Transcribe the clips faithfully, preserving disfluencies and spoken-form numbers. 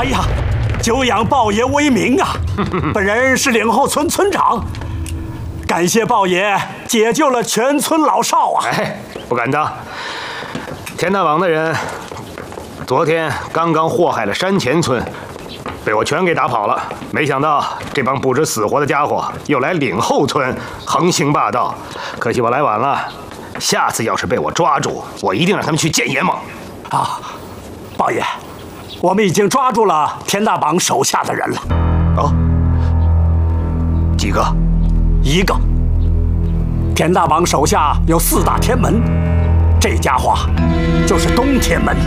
哎呀，久仰豹爷威名啊！本人是岭后村村长，感谢豹爷解救了全村老少啊！ 哎，不敢当。田大网的人昨天刚刚祸害了山前村，被我全给打跑了。没想到这帮不知死活的家伙又来岭后村横行霸道，可惜我来晚了。下次要是被我抓住，我一定让他们去见阎王。 啊，豹爷，我们已经抓住了田大榜手下的人了。 哦，几个？ 一个。田大榜手下有四大天门，这家伙就是东天门。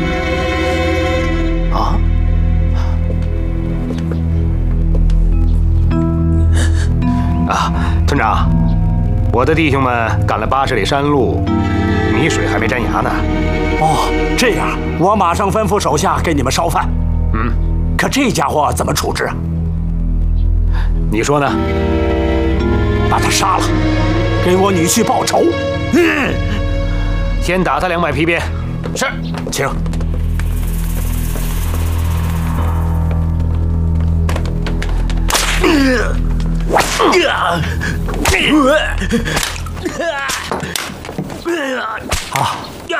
啊？啊，村长，我的弟兄们赶了八十里山路，米水还没沾牙呢。 哦，这样，我马上吩咐手下给你们烧饭。 嗯， 可这家伙怎么处置啊？ 你说呢？ 把他杀了，给我女婿报仇。 嗯，先打他两百皮鞭。是， 请。啊！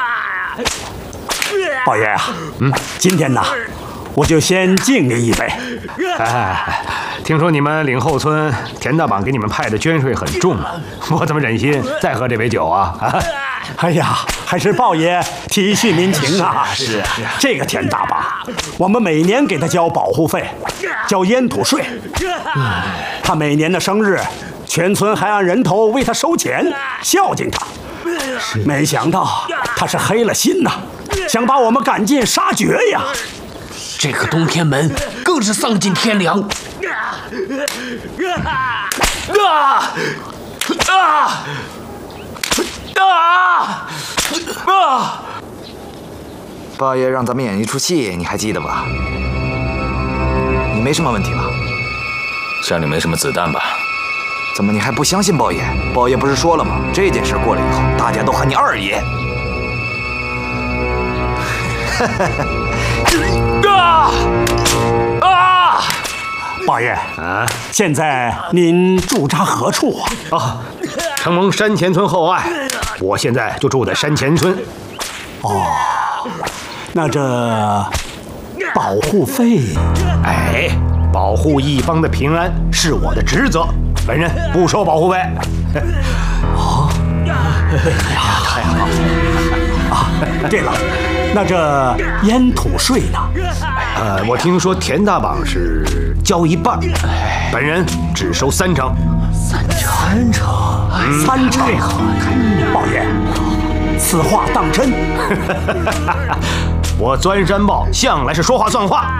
豹爷啊，嗯，今天呢，我就先敬你一杯。 哎，听说你们岭后村田大榜给你们派的捐税很重啊，我怎么忍心再喝这杯酒啊？啊！ 哎呀，还是豹爷体恤民情啊！ 是啊，是啊。 这个田大榜，我们每年给他交保护费，交烟土税。他每年的生日，全村还按人头为他收钱，孝敬他。没想到他是黑了心呐，想把我们赶尽杀绝呀！ 这个东天门更是丧尽天良！啊啊啊啊！ 豹爷让咱们演一出戏，你还记得吧？你没什么问题吧？ 山里没什么子弹吧？ 怎么你还不相信豹爷？豹爷不是说了吗？这件事过了以后，大家都喊你二爷。 啊啊！豹爷啊，现在您驻扎何处啊？ 哦，承蒙山前村厚爱，我现在就住在山前村。 哦，那这保护费？ 哎，保护一方的平安是我的职责，本人不收保护费。 哦，哎呀，太好了！啊，对了，那这烟土税呢？ 呃，我听说田大榜是交一半，本人只收三成。 三成， 三成，嗯、三成。豹爷，此话当真？ 我钻山豹向来是说话算话。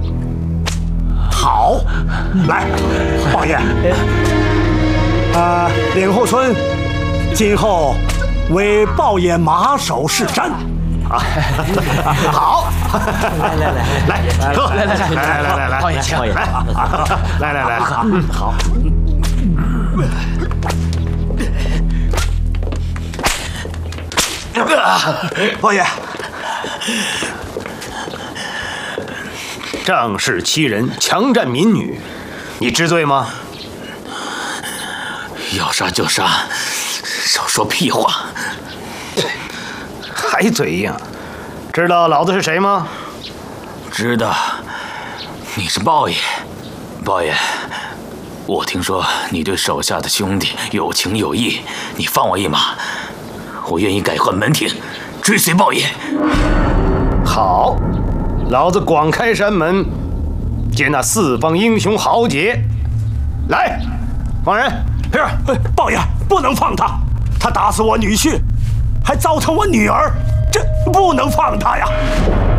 好，来，豹爷，呃，岭后村今后为豹爷马首是瞻。啊，好， 来来来来，喝， 来来来来来来来， 豹爷请， 来，来来来， 嗯，好。豹爷， 仗势欺人，强占民女，你知罪吗？ 要杀就杀，少说屁话。 还嘴硬，知道老子是谁吗？ 知道，你是豹爷。豹爷，我听说你对手下的兄弟有情有义，你放我一马，我愿意改换门庭，追随豹爷。 好，老子广开山门，接纳四方英雄豪杰。来，放人！ 是，豹爷不能放他，他打死我女婿，还糟蹋我女儿，这不能放他呀！